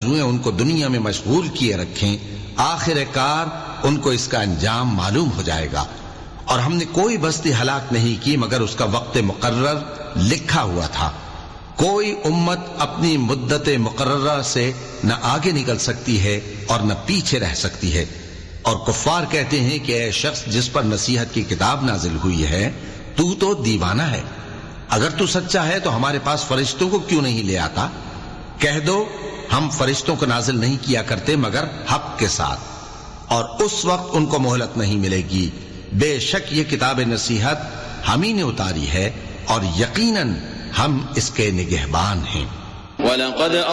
आरजुएं उनको दुनिया में मशगूल किए रखें, आखिरकार उनको इसका अंजाम मालूम हो जाएगा। और हमने कोई बस्ती हलाक नहीं की मगर उसका वक्त मुकर्रर लिखा हुआ था। कोई उम्मत अपनी मुद्दत मुकर्ररा से न आगे निकल सकती है और न पीछे रह सकती है। और कुफ्फार कहते हैं कि ऐ शख्स जिस पर नसीहत की किताब नाजिल हुई है, तू तो दीवाना है। अगर तू सच्चा है तो हमारे पास फरिश्तों को क्यों नहीं ले आता? कह दो, हम फरिश्तों को नाजिल नहीं किया करते मगर हक के साथ, और उस वक्त उनको मोहलत नहीं मिलेगी। बेशक ये किताब नसीहत हम ही ने उतारी है और यकीनन हम इसके निगहबान हैं।